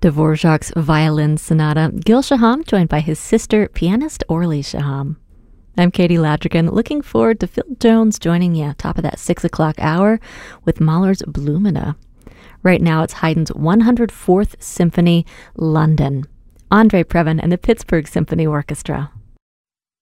Dvorak's Violin Sonata. Gil Shaham, joined by his sister, pianist Orly Shaham. I'm Katie Ladrigan, looking forward to Phil Jones joining you top of that 6 o'clock hour with Mahler's Blumina. Right now it's Haydn's 104th Symphony, London. Andre Previn and the Pittsburgh Symphony Orchestra.